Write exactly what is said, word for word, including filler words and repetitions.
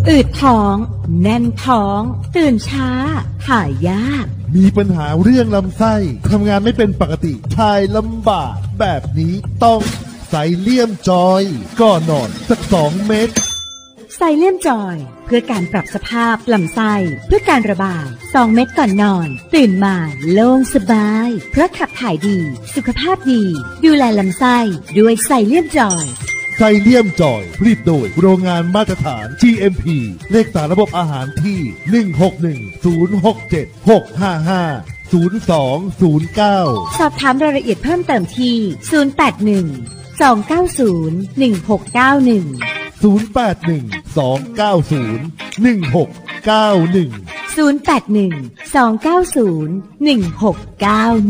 อืดท้องแน่นท้องตื่นช้าถ่ายยากมีปัญหาเรื่องลำไส้ทำงานไม่เป็นปกติถ่ายลำบากแบบนี้ต้องไซเลียมจอยก่อนนอนสักสองเม็ดไซเลียมจอยเพื่อการปรับสภาพลำไส้เพื่อการระบายสองเม็ดก่อนนอนตื่นมาโล่งสบายเพราะขับถ่ายดีสุขภาพดีดูแลลำไส้ด้วยไซเลียมจอยไซเลียมจอยผลิตโดยโรงงานมาตรฐาน จี เอ็ม พี เลขสารระบบอาหารที่ หนึ่ง หก หนึ่ง ศูนย์ หก เจ็ด หก ห้า ห้า ศูนย์ สอง ศูนย์ เก้าสอบถามรายละเอียดเพิ่มเติมที่ศูนย์ แปด หนึ่ง สอง เก้า ศูนย์ หนึ่ง หก เก้า หนึ่งศูนย์ แปด หนึ่ง สอง เก้า ศูนย์ หนึ่ง หก เก้า หนึ่งศูนย์ แปด หนึ่ง สอง เก้า ศูนย์ หนึ่ง หก เก้า